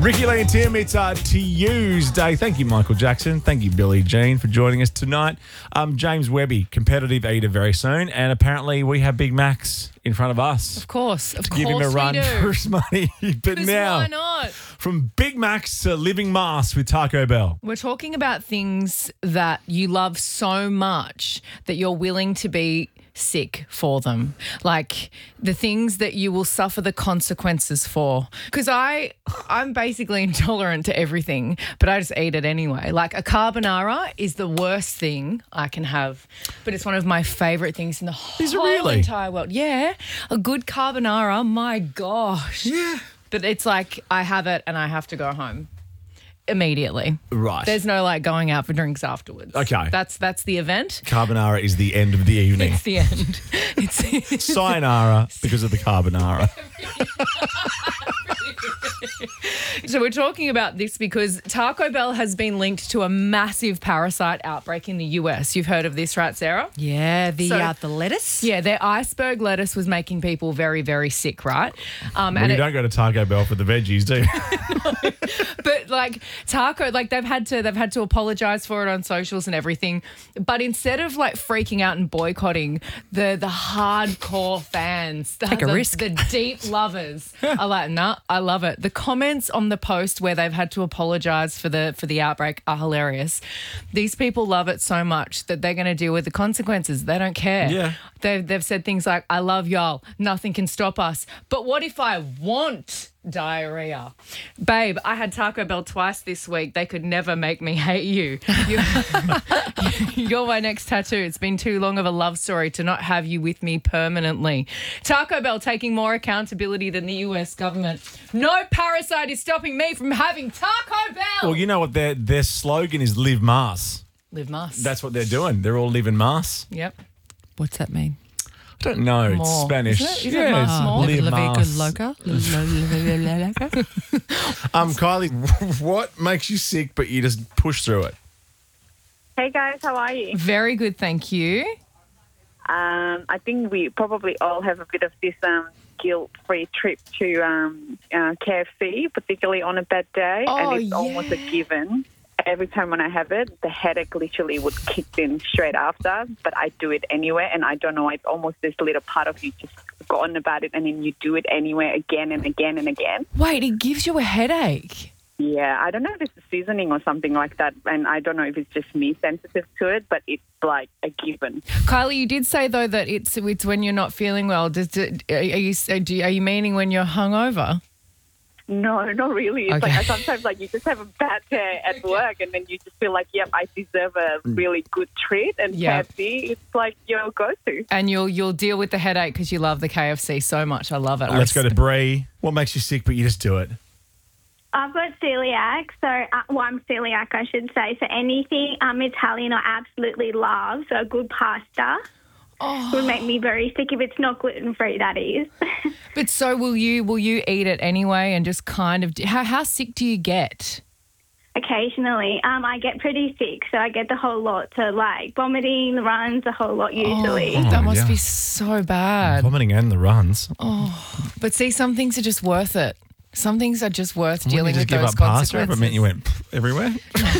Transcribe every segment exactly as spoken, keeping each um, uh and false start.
Ricky Lee and Tim, it's uh, Tuesday. Thank you, Michael Jackson. Thank you, Billie Jean, for joining us tonight. Um, James Webby, competitive eater very soon. And apparently we have Big Macs in front of us. Of course. Of to course give him a run we do. for his money. But now, why not? From Big Macs to living Mars with Taco Bell. We're talking about things that you love so much that you're willing to be sick for them. Like the things that you will suffer the consequences for. Because I, I'm basically intolerant to everything, but I just eat it anyway. Like a carbonara is the worst thing I can have, but it's one of my favourite things in the whole Is it really? entire world. Yeah, a good carbonara, my gosh. Yeah. But it's like I have it and I have to go home immediately. Right. There's no like going out for drinks afterwards. Okay. That's that's the event. Carbonara is the end of the evening. It's the end. It's Sayonara because of the carbonara. So we're talking about this because Taco Bell has been linked to a massive parasite outbreak in the U S. You've heard of this, right, Sarah? Yeah, the So- uh, the lettuce. Yeah, their iceberg lettuce was making people very, very sick, right? Um, Well, and you it- don't go to Taco Bell for the veggies, do you? But like Taco, like they've had to they've had to apologize for it on socials and everything. But instead of like freaking out and boycotting, the the hardcore fans, the, Take a the, risk. the deep lovers are like, nah, I love it. The comments on the post where they've had to apologize for the for the outbreak are hilarious. These people love it so much that they're going to deal with the consequences. They don't care. Yeah. They've they've said things like, I love y'all. Nothing can stop us. But what if I want diarrhea? Babe, I had Taco Bell twice this week. They could never make me hate you. You're, you're my next tattoo. It's been too long of a love story to not have you with me permanently. Taco Bell taking more accountability than the U S government. No parasite is stopping me from having Taco Bell. Well, you know what? Their, their slogan is Live Mars. Live Mars. That's what they're doing. They're all living Mars. Yep. What's that mean? I don't know. It's More. Spanish. Is it? Is it yeah, Mars? it's More? Live La Vida Mars. Loca. Loca. Um, Kylie, what makes you sick but you just push through it? Hey guys, how are you? Very good, thank you. Um, I think we probably all have a bit of this um, guilt-free trip to um, uh, K F C, particularly on a bad day, Oh, and it's almost a yeah. given. Every time when I have it, the headache literally would kick in straight after, but I do it anyway, and I don't know, it's almost this little part of you just forgotten about it, and then you do it anyway again and again and again. Wait, it gives you a headache. Yeah, I don't know if it's the seasoning or something like that, and I don't know if it's just me sensitive to it, but it's like a given. Kylie, you did say though that it's it's when you're not feeling well. Does it, are you do you, are you meaning when you're hungover? No, not really. It's Okay. like I sometimes like you just have a bad day at work and then you just feel like, yep, I deserve a really good treat. And Yeah. K F C, it's like your go-to. And you'll you'll deal with the headache because you love the K F C so much. I love it. I Let's go to res- Bree. What makes you sick but you just do it? I've got celiac, so uh, well, I'm celiac, I should say. So anything um, Italian, I absolutely love. So a good pasta would make me very sick if it's not gluten free. That is. But so will you? Will you eat it anyway and just kind of? How how sick do you get? Occasionally, um, I get pretty sick, so I get the whole lot. So like vomiting, the runs, the whole lot usually. Oh, that Oh, must yeah. be so bad. Vomiting and the runs. But see, some things are just worth it. Some things are just worth Wouldn't dealing you with just give those up pasta if consequences. it meant you went pff, everywhere?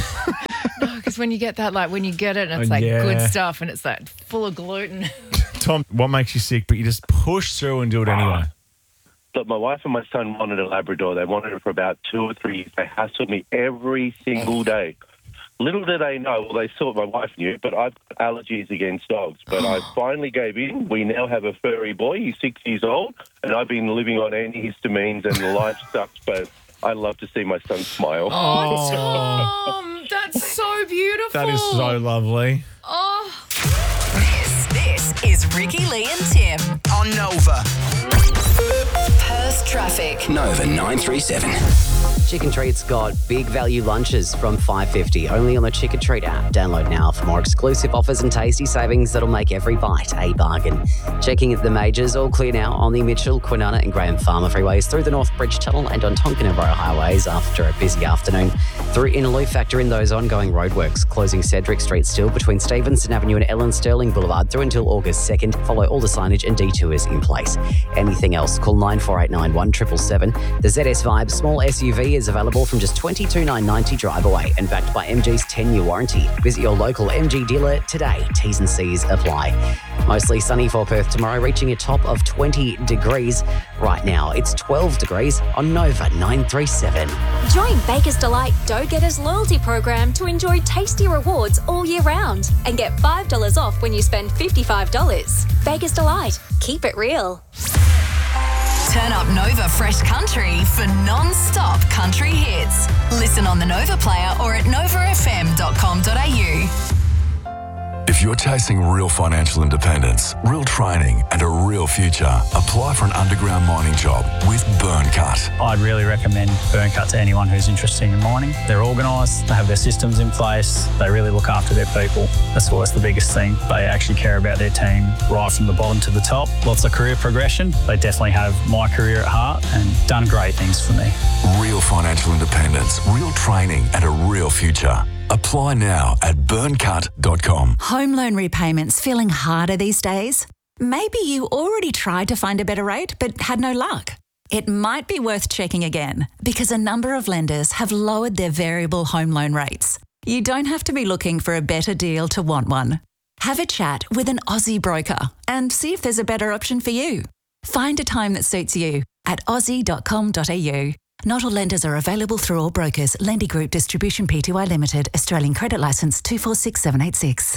Because when you get that, like when you get it, and it's Oh, like yeah. good stuff, and it's like full of gluten. Tom, what makes you sick but you just push through and do it anyway? Look, my wife and my son wanted a Labrador. They wanted it for about two or three years. They hassled me every single day. Little did they know, well, they thought my wife knew, but I've got allergies against dogs. But I finally gave in. We now have a furry boy. He's six years old, and I've been living on antihistamines, and life sucks, but I love to see my son smile. Oh, Tom, that's so beautiful. That is so lovely. Oh. This, this is Ricky Lee and Tim on Nova. Perth traffic. Nova nine three seven. Chicken Treat's got big value lunches from five fifty only on the Chicken Treat app. Download now for more exclusive offers and tasty savings that'll make every bite a bargain. Checking at the majors, all clear now on the Mitchell, Kwinana and Graham Farmer freeways through the North Bridge Tunnel and on Tonkinabro highways after a busy afternoon. Through Innerloop, factor in those ongoing roadworks, closing Cedric Street still between Stevenson Avenue and Ellen Sterling Boulevard through until August second. Follow all the signage and detours in place. Anything else, call nine four eight nine one seven seven seven. The Z S Vibe small S U V is is available from just twenty-two thousand nine hundred ninety drive away and backed by M G's ten-year warranty. Visit your local M G dealer today. T's and C's apply. Mostly sunny for Perth tomorrow, reaching a top of twenty degrees. Right now, it's twelve degrees on Nova nine three seven. Join Baker's Delight Dough Getters loyalty program to enjoy tasty rewards all year round and get five dollars off when you spend fifty-five dollars. Baker's Delight. Keep it real. Turn up Nova Fresh Country for non-stop country hits. Listen on the Nova player or at nova f m dot com dot a u. If you're chasing real financial independence, real training and a real future, apply for an underground mining job with Burncut. I'd really recommend Burncut to anyone who's interested in mining. They're organised, they have their systems in place, they really look after their people. That's always the biggest thing. They actually care about their team right from the bottom to the top. Lots of career progression. They definitely have my career at heart and done great things for me. Real financial independence, real training and a real future. Apply now at burncut dot com. Home loan repayments feeling harder these days? Maybe you already tried to find a better rate but had no luck. It might be worth checking again because a number of lenders have lowered their variable home loan rates. You don't have to be looking for a better deal to want one. Have a chat with an Aussie broker and see if there's a better option for you. Find a time that suits you at aussie dot com dot a u. Not all lenders are available through all brokers. Lendy Group Distribution Pty Limited. Australian Credit Licence two four six seven eight six.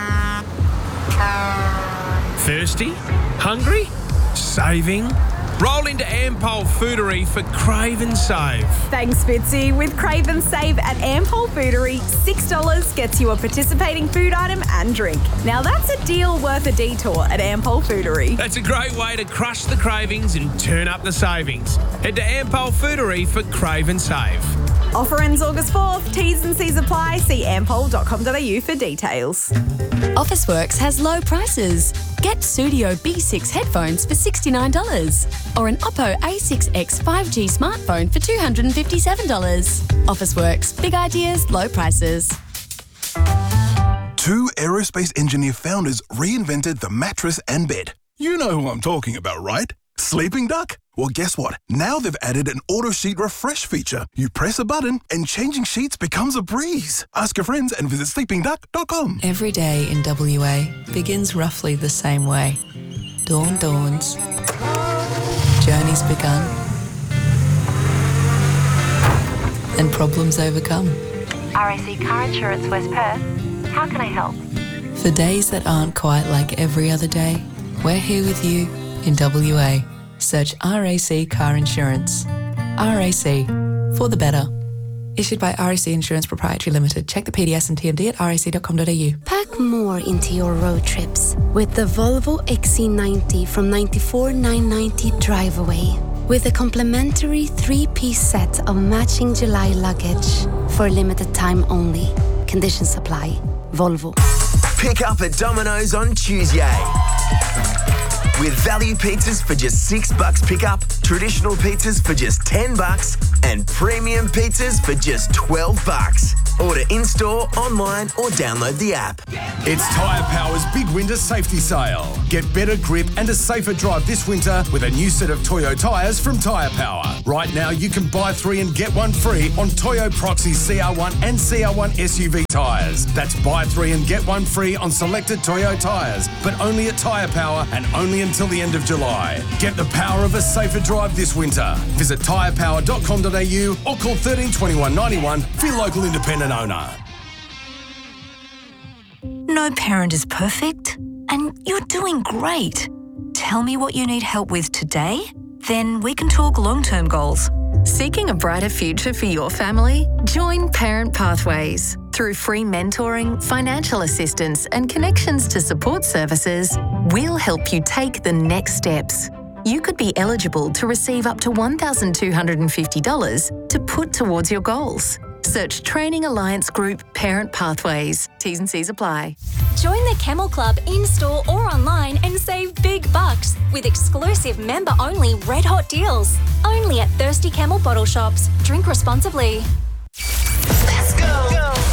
Thirsty? Hungry? Saving? Roll into Ampol Foodery for Crave and Save. Thanks, Fitzy. With Crave and Save at Ampol Foodery, six dollars gets you a participating food item and drink. Now that's a deal worth a detour at Ampol Foodery. That's a great way to crush the cravings and turn up the savings. Head to Ampol Foodery for Crave and Save. Offer ends August fourth. T's and C's apply. See ampol dot com dot a u for details. Officeworks has low prices. Get Studio B six headphones for sixty-nine dollars or an Oppo A six X five G smartphone for two hundred fifty-seven dollars. Officeworks, big ideas, low prices. Two aerospace engineer founders reinvented the mattress and bed. You know who I'm talking about, right? Sleeping Duck? Well, guess what? Now they've added an auto sheet refresh feature. You press a button and changing sheets becomes a breeze. Ask your friends and visit sleeping duck dot com. Every day in W A begins roughly the same way. Dawn dawns. Journey's begun. And problems overcome. R A C Car Insurance West Perth. How can I help? For days that aren't quite like every other day, we're here with you in W A. Search R A C Car Insurance. R A C, for the better. Issued by R A C Insurance Proprietary Limited. Check the P D S and T M D at r a c dot com dot a u. Pack more into your road trips with the Volvo X C ninety from ninety-four thousand nine hundred ninety drive away. With a complimentary three-piece set of matching July luggage for a limited time only. Conditions apply. Volvo. Pick up at Domino's on Tuesday. With value pizzas for just six bucks pickup, traditional pizzas for just ten bucks, and premium pizzas for just twelve bucks. Order in-store, online, or download the app. It's Tyre Power's big winter safety sale. Get better grip and a safer drive this winter with a new set of Toyo tyres from Tyre Power. Right now, you can buy three and get one free on Toyo Proxy C R one and C R one S U V tyres. That's buy three and get one free on selected Toyo tyres, but only at Tyre Power and only until the end of July. Get the power of a safer drive this winter. Visit tyre power dot com dot a u or call thirteen twenty-one ninety-one for your local independent owner. No parent is perfect, and you're doing great. Tell me what you need help with today, then we can talk long-term goals. Seeking a brighter future for your family? Join Parent Pathways. Through free mentoring, financial assistance, and connections to support services, we'll help you take the next steps. You could be eligible to receive up to one thousand two hundred fifty dollars to put towards your goals. Search Training Alliance Group Parent Pathways. T's and C's apply. Join the Camel Club in-store or online and save big bucks with exclusive member-only red hot deals. Only at Thirsty Camel bottle shops. Drink responsibly.